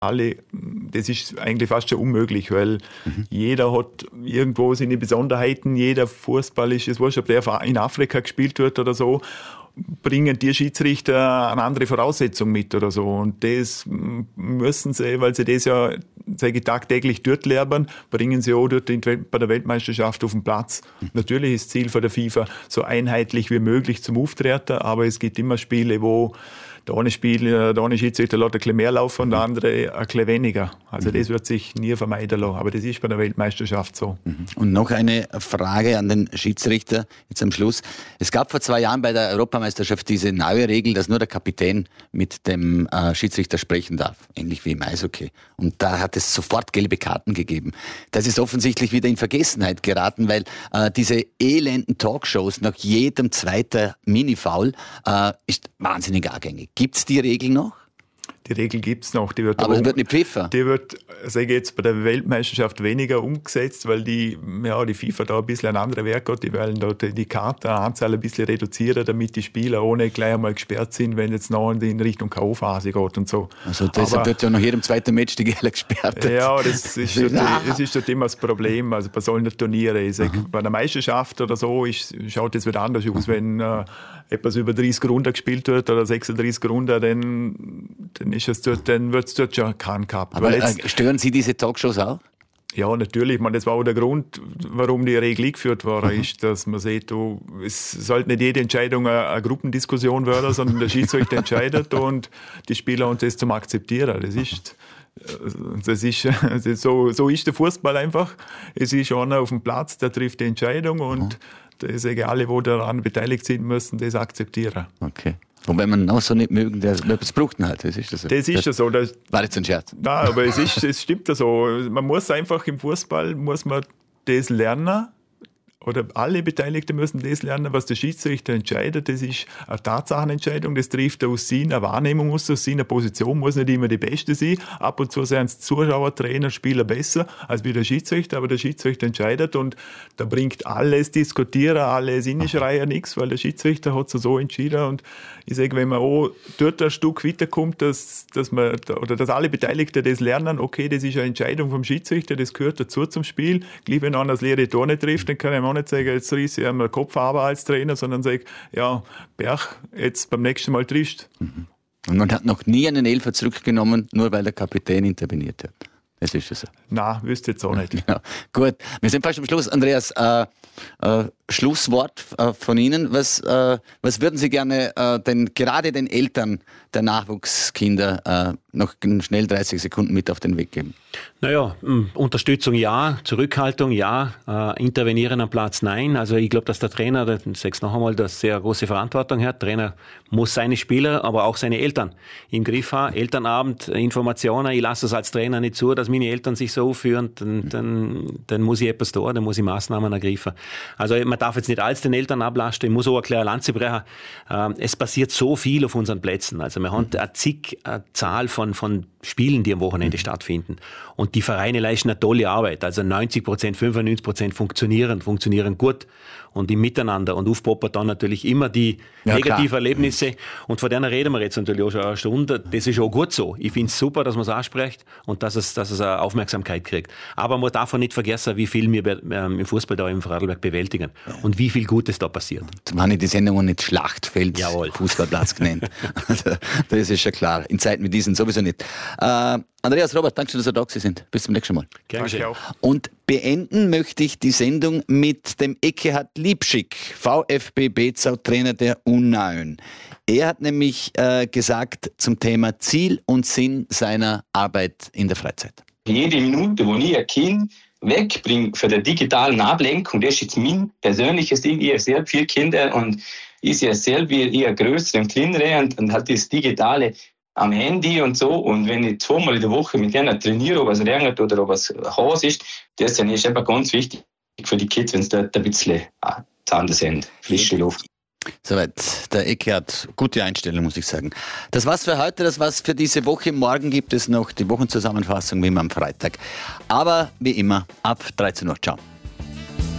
alle, das ist eigentlich fast schon unmöglich, weil jeder hat irgendwo seine Besonderheiten, jeder Fußball ist, es wurscht, ob der in Afrika gespielt wird oder so, bringen die Schiedsrichter eine andere Voraussetzung mit oder so. Und das müssen sie, weil sie das ja, sage ich, tagtäglich dort lernen, bringen sie auch dort bei der Weltmeisterschaft auf den Platz. Natürlich ist das Ziel von der FIFA, so einheitlich wie möglich zum Auftreten, aber es gibt immer Spiele, wo der eine Schiedsrichter lässt ein bisschen mehr laufen und der andere ein bisschen weniger. Also das wird sich nie vermeiden lassen. Aber das ist bei der Weltmeisterschaft so. Und noch eine Frage an den Schiedsrichter jetzt am Schluss. Es gab vor 2 Jahren bei der Europameisterschaft diese neue Regel, dass nur der Kapitän mit dem Schiedsrichter sprechen darf. Ähnlich wie im Eishockey. Und da hat es sofort gelbe Karten gegeben. Das ist offensichtlich wieder in Vergessenheit geraten, weil diese elenden Talkshows nach jedem zweiten Mini-Foul ist wahnsinnig argängig. Gibt's die Regel noch? Die Regel gibt's noch. Die wird aber es wird nicht pfiffen. Die wird, sage ich jetzt, bei der Weltmeisterschaft weniger umgesetzt, weil die FIFA da ein bisschen einen anderen Wert hat. Die wollen da die Kartenanzahl ein bisschen reduzieren, damit die Spieler ohne gleich einmal gesperrt sind, wenn jetzt noch in Richtung K.O.-Phase geht und so. Also deshalb wird ja nach jedem zweiten Match die Gelder gesperrt. Ja, das ist dort immer das Problem. Also bei solchen Turnieren. Ich sage, bei einer Meisterschaft oder so schaut es wieder anders aus. Wenn etwas über 30 Runden gespielt wird oder 36 Runden, dann wird es dort schon keinen gehabt. Aber stören Sie diese Talkshows auch? Ja, natürlich. Ich meine, das war auch der Grund, warum die Regel eingeführt wurde, ist, dass man sieht, es sollte nicht jede Entscheidung eine Gruppendiskussion werden, sondern der Schiedsrichter entscheidet und die Spieler haben das zum Akzeptieren. So ist der Fußball einfach. Es ist einer auf dem Platz, der trifft die Entscheidung und das egal, wo daran beteiligt sind, müssen das akzeptieren. Okay. Wobei man auch so nicht mögen, das braucht halt. Das ist das so. Das ist ja so. War jetzt ein Scherz. Nein, aber es stimmt ja so. Man muss einfach im Fußball, das lernen. Oder alle Beteiligten müssen das lernen, was der Schiedsrichter entscheidet. Das ist eine Tatsachenentscheidung, das trifft aus seiner Wahrnehmung, aus seiner Position, muss nicht immer die beste sein. Ab und zu sind Zuschauer, Trainer, Spieler besser als wie der Schiedsrichter, aber der Schiedsrichter entscheidet und da bringt alles Diskutieren, alles Innenschreien nichts, weil der Schiedsrichter hat so entschieden und ich sage, wenn man auch dort ein Stück weiterkommt, dass alle Beteiligten das lernen, okay, das ist eine Entscheidung vom Schiedsrichter, das gehört dazu zum Spiel. Gleich wenn einer das leere Tor nicht trifft, dann kann ich auch nicht sagen, jetzt reiß ich mir den Kopf aber als Trainer, sondern sage, ja, Berg, jetzt beim nächsten Mal triffst. Und man hat noch nie einen Elfer zurückgenommen, nur weil der Kapitän interveniert hat. Das ist es so. Nein, wüsste jetzt auch nicht. Ja, gut, wir sind fast am Schluss. Andreas, Schlusswort von Ihnen. Was würden Sie gerne gerade den Eltern der Nachwuchskinder noch schnell 30 Sekunden mit auf den Weg geben? Naja, Unterstützung ja, Zurückhaltung ja, intervenieren am Platz nein. Also ich glaube, dass der Trainer, das sag's noch einmal, das sehr große Verantwortung hat. Der Trainer muss seine Spieler, aber auch seine Eltern im Griff haben. Elternabend, Informationen, ich lasse es als Trainer nicht zu, dass meine Eltern sich so aufführen, dann muss ich etwas tun, dann muss ich Maßnahmen ergreifen. Also man darf jetzt nicht alles den Eltern ablasten, ich muss auch eine klare Lanze brechen. Es passiert so viel auf unseren Plätzen. Also wir haben eine Zahl von Spielen, die am Wochenende stattfinden. Und die Vereine leisten eine tolle Arbeit. Also 90%, 95% funktionieren gut und im Miteinander. Und aufpoppen dann natürlich immer die negativen Erlebnisse. Und von denen reden wir jetzt natürlich auch schon eine Stunde. Das ist auch gut so. Ich finde es super, dass man es anspricht und dass es eine Aufmerksamkeit kriegt. Aber man darf auch nicht vergessen, wie viel wir im Fußball da im Vorarlberg bewältigen und wie viel Gutes da passiert. Jetzt haben die Sendung nicht Schlachtfeld, Fußballplatz genannt. Also, das ist schon klar. In Zeiten wie diesen sowieso nicht. Andreas, Robert, danke schön, dass Sie da sind. Bis zum nächsten Mal. Gerne schön. Und beenden möchte ich die Sendung mit dem Ekkehard Liebschick, VfB Bezau, Trainer der U9. Er hat nämlich gesagt zum Thema Ziel und Sinn seiner Arbeit in der Freizeit. Jede Minute, wo ich ein Kind wegbringe von der digitalen Ablenkung, das ist jetzt mein persönliches Ding. Ich habe sehr viele Kinder und ich sehe selber eher größere und kleinere und hat das Digitale am Handy und so. Und wenn ich 2-mal in der Woche mit denen trainiere, ob es regnet oder ob es Haus ist, das ist eben ganz wichtig für die Kids, wenn sie dort ein bisschen anders sind. Frische Luft. Soweit der Ekkehard. Gute Einstellung, muss ich sagen. Das war's für heute, das war's für diese Woche. Morgen gibt es noch die Wochenzusammenfassung, wie immer am Freitag. Aber wie immer, ab 13 Uhr. Ciao.